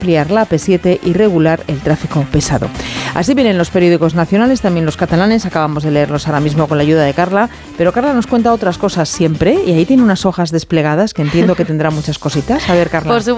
ampliar la AP7 y regular el tráfico pesado. Así vienen los periódicos nacionales, también los catalanes, acabamos de leerlos ahora mismo con la ayuda de Carla, pero Carla nos cuenta otras cosas siempre y ahí tiene unas hojas desplegadas que entiendo que tendrá muchas cositas. A ver, Carla.